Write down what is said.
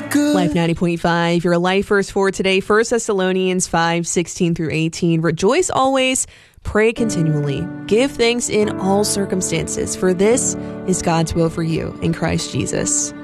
Life 90.5, your life verse for today, 1 Thessalonians 5:16 through 18. Rejoice always, pray continually, give thanks in all circumstances, for this is God's will for you in Christ Jesus.